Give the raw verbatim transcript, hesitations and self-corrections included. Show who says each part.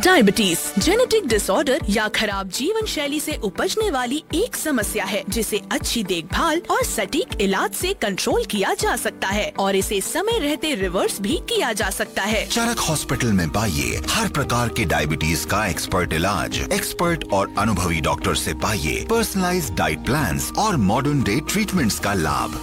Speaker 1: Diabetes genetic disorder या खराब जीवन शैली से उपजने वाली एक समस्या है जिसे अच्छी देखभाल और सटीक इलाज से कंट्रोल किया जा सकता है और इसे समय रहते रिवर्स भी किया जा सकता है।
Speaker 2: चरक हॉस्पिटल में पाइए हर प्रकार के डायबिटीज का एक्सपर्ट इलाज, एक्सपर्ट और अनुभवी डॉक्टर से पाइए पर्सनलाइज्ड डाइट प्लान्स और मॉडर्न डे ट्रीटमेंट्स का लाभ।